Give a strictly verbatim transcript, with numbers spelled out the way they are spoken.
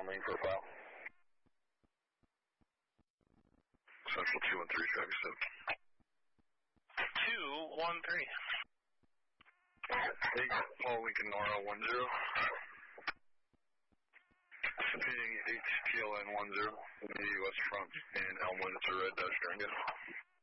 main profile. Central two one three, traffic seven. two one three. Hey, Paul Lincoln Nora one zero. Repeating H T L N one zero. The west front in Elmwood, it's a red Dodge Durango.